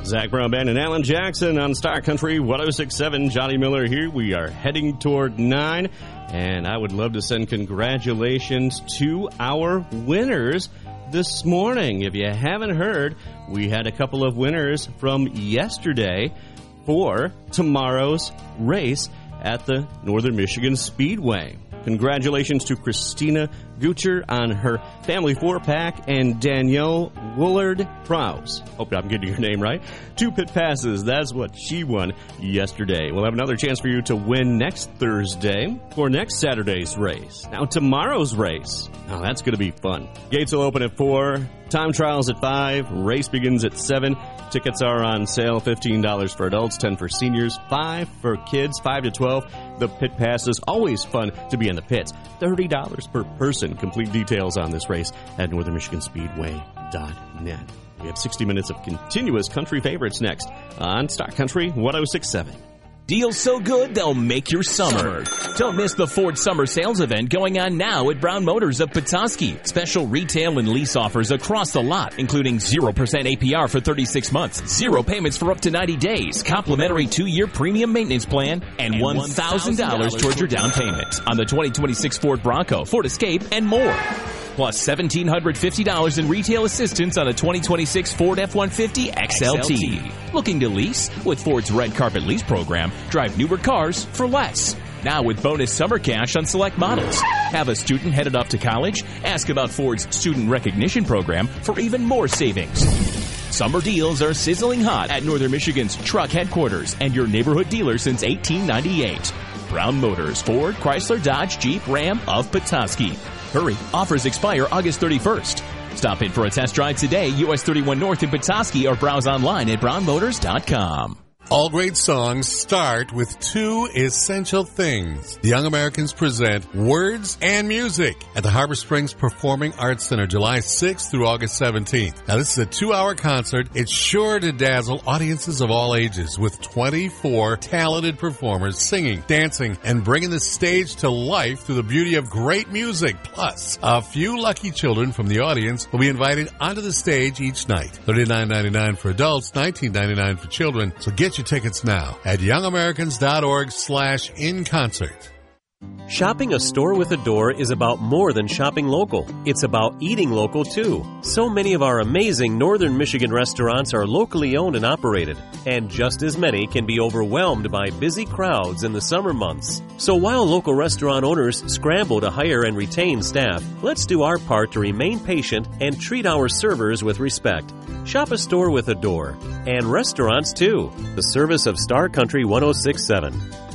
Zach Brown Band and Alan Jackson on Star Country 106.7. Johnny Miller here. We are heading toward 9, and I would love to send congratulations to our winners this morning. If you haven't heard, we had a couple of winners from yesterday for tomorrow's race at the Northern Michigan Speedway. Congratulations to Christina Gucher on her family 4-pack and Danielle Woolard-Prowse. Hope I'm getting your name right. 2 pit passes. That's what she won yesterday. We'll have another chance for you to win next Thursday for next Saturday's race. Now, tomorrow's race. Now, that's going to be fun. Gates will open at 4. Time trials at 5. Race begins at 7. Tickets are on sale. $15 for adults, $10 for seniors, $5 for kids, 5 to 12. The pit pass is always fun to be in the pits. $30 per person. Complete details on this race at northernmichiganspeedway.net. We have 60 minutes of continuous country favorites next on Star Country 106.7. Deals so good, they'll make your summer. Don't miss the Ford Summer Sales Event going on now at Brown Motors of Petoskey. Special retail and lease offers across the lot, including 0% APR for 36 months, 0 payments for up to 90 days, complimentary 2-year premium maintenance plan, and $1,000 towards your down payment on the 2026 Ford Bronco, Ford Escape, and more. Plus $1,750 in retail assistance on a 2026 Ford F-150 XLT. Looking to lease? With Ford's Red Carpet Lease program, drive newer cars for less. Now with bonus summer cash on select models. Have a student headed off to college? Ask about Ford's Student Recognition program for even more savings. Summer deals are sizzling hot at Northern Michigan's truck headquarters and your neighborhood dealer since 1898. Brown Motors, Ford, Chrysler, Dodge, Jeep, Ram of Petoskey. Hurry, offers expire August 31st. Stop in for a test drive today, US 31 North in Petoskey, or browse online at brownmotors.com. All great songs start with 2 essential things. The Young Americans present Words and Music at the Harbor Springs Performing Arts Center, July 6th through August 17th. Now, this is a 2-hour concert. It's sure to dazzle audiences of all ages with 24 talented performers singing, dancing, and bringing the stage to life through the beauty of great music. Plus, a few lucky children from the audience will be invited onto the stage each night. $39.99 for adults, $19.99 for children. So get your tickets now at youngamericans.org/inconcert. Shopping a store with a door is about more than shopping local. It's about eating local, too. So many of our amazing Northern Michigan restaurants are locally owned and operated, and just as many can be overwhelmed by busy crowds in the summer months. So while local restaurant owners scramble to hire and retain staff, let's do our part to remain patient and treat our servers with respect. Shop a store with a door, and restaurants, too. The service of Star Country 106.7.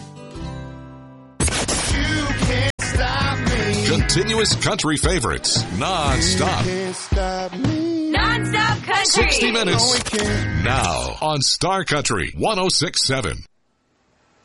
Continuous country favorites, non-stop. Non-stop country. 60 minutes. Now on Star Country 106.7.